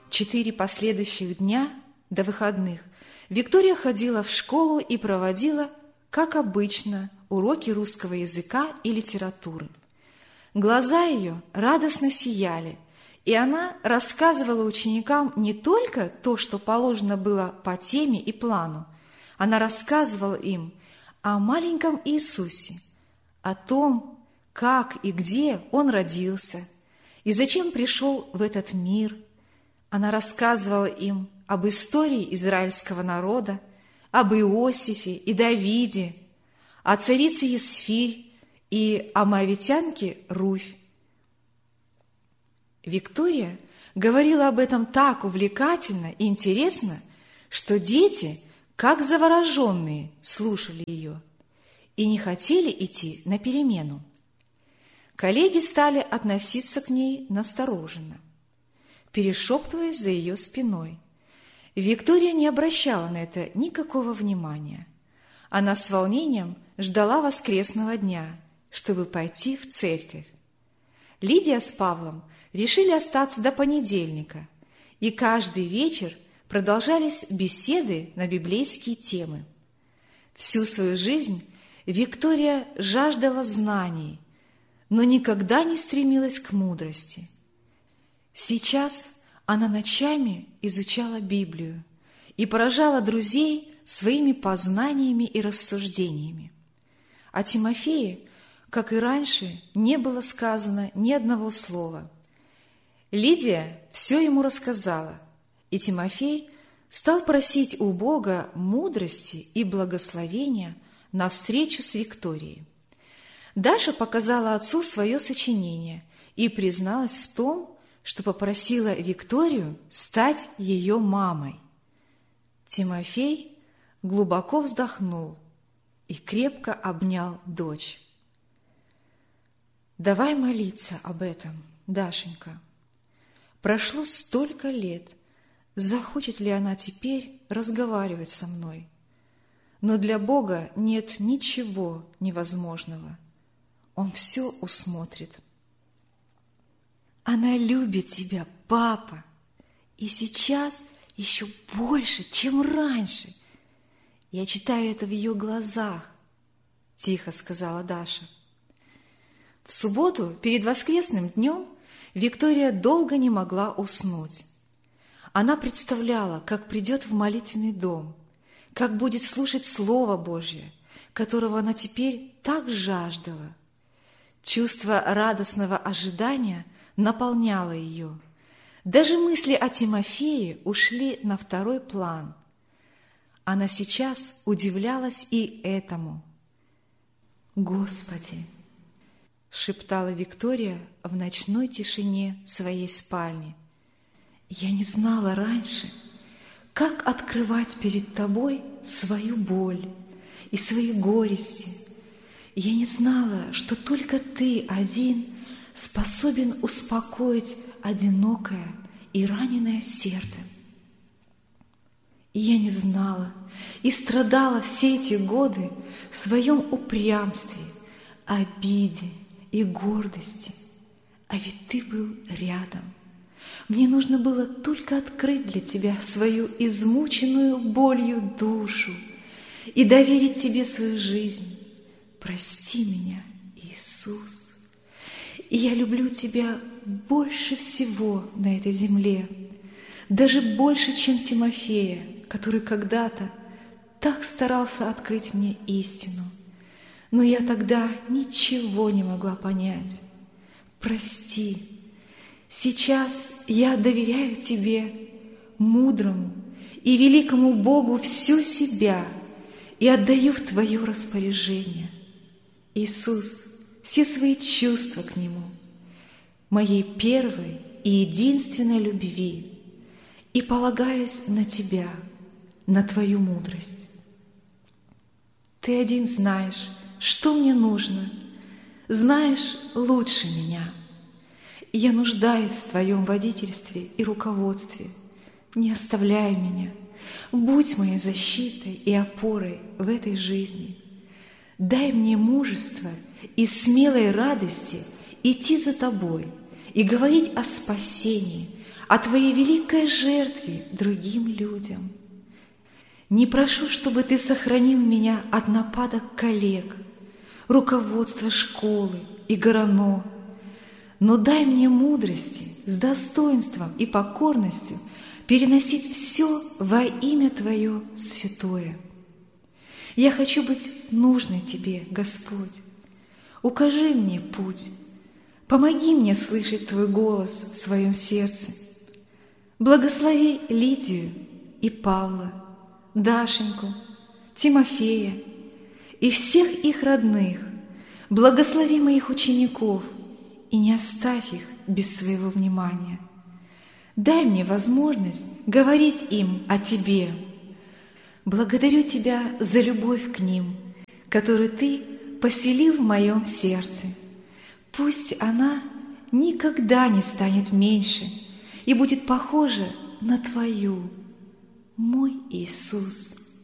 4 последующих дня до выходных Виктория ходила в школу и проводила, как обычно, уроки русского языка и литературы. Глаза ее радостно сияли, и она рассказывала ученикам не только то, что положено было по теме и плану, она рассказывала им о маленьком Иисусе, о том, как и где Он родился, и зачем пришел в этот мир. Она рассказывала им об истории израильского народа, об Иосифе и Давиде, о царице Есфирь и о моавитянке Руфь. Виктория говорила об этом так увлекательно и интересно, что дети, как завороженные, слушали ее и не хотели идти на перемену. Коллеги стали относиться к ней настороженно, перешептываясь за ее спиной. Виктория не обращала на это никакого внимания. Она с волнением ждала воскресного дня, чтобы пойти в церковь. Лидия с Павлом решили остаться до понедельника, и каждый вечер продолжались беседы на библейские темы. Всю свою жизнь Виктория жаждала знаний, но никогда не стремилась к мудрости. Сейчас она ночами изучала Библию и поражала друзей своими познаниями и рассуждениями. О Тимофее, как и раньше, не было сказано ни одного слова. Лидия все ему рассказала, и Тимофей стал просить у Бога мудрости и благословения на встречу с Викторией. Даша показала отцу свое сочинение и призналась в том, что попросила Викторию стать ее мамой. Тимофей глубоко вздохнул и крепко обнял дочь. «Давай молиться об этом, Дашенька. Прошло столько лет, захочет ли она теперь разговаривать со мной? Но для Бога нет ничего невозможного. Он все усмотрит». «Она любит тебя, папа, и сейчас еще больше, чем раньше. Я читаю это в ее глазах», – тихо сказала Даша. В субботу, перед воскресным днем, Виктория долго не могла уснуть. Она представляла, как придет в молитвенный дом, как будет слушать Слово Божье, которого она теперь так жаждала. Чувство радостного ожидания наполняло ее. Даже мысли о Тимофее ушли на второй план. Она сейчас удивлялась и этому. «Господи!» – шептала Виктория в ночной тишине своей спальни. «Я не знала раньше, как открывать перед Тобой свою боль и свои горести. Я не знала, что только Ты один способен успокоить одинокое и раненое сердце. И я не знала и страдала все эти годы в своем упрямстве, обиде и гордости. А ведь Ты был рядом. Мне нужно было только открыть для Тебя свою измученную болью душу и доверить Тебе свою жизнь. Прости меня, Иисус. И я люблю Тебя больше всего на этой земле, даже больше, чем Тимофея, который когда-то так старался открыть мне истину. Но я тогда ничего не могла понять. Прости. Сейчас я доверяю Тебе, мудрому и великому Богу, всю себя и отдаю в Твое распоряжение. Иисус, все свои чувства к Нему, моей первой и единственной любви, и полагаюсь на Тебя, на Твою мудрость. Ты один знаешь, что мне нужно, знаешь лучше меня. Я нуждаюсь в Твоем водительстве и руководстве. Не оставляй меня, будь моей защитой и опорой в этой жизни. Дай мне мужество и смелой радости идти за Тобой и говорить о спасении, о Твоей великой жертве другим людям. Не прошу, чтобы Ты сохранил меня от нападок коллег, руководства школы и ГРАНО, но дай мне мудрости с достоинством и покорностью переносить все во имя Твое святое. Я хочу быть нужной Тебе, Господь. Укажи мне путь, помоги мне слышать Твой голос в своем сердце. Благослови Лидию и Павла, Дашеньку, Тимофея и всех их родных. Благослови моих учеников и не оставь их без своего внимания. Дай мне возможность говорить им о Тебе. Благодарю Тебя за любовь к ним, которую Ты поселил в моем сердце. Пусть она никогда не станет меньше и будет похожа на Твою, мой Иисус.